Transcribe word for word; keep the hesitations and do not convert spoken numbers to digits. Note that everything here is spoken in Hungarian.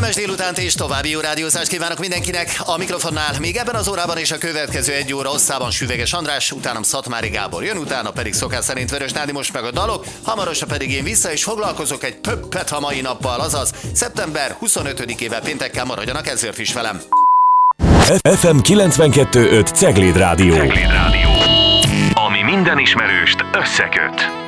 Kellemes délutánt és további jó rádiózást kívánok mindenkinek. A mikrofonnál még ebben az órában és a következő egy óra hosszában Süveges András, utánam Szatmári Gábor jön, utána pedig szokás szerint Vörös Nádi, most meg a dalok, hamarosan pedig én vissza és foglalkozok egy pöppet a mai nappal, azaz szeptember huszonötödikével péntekkel, maradjanak ezért is velem. ef em kilencvenkettő öt Cegléd Rádió. Cegléd Rádió. Ami minden ismerőst összeköt.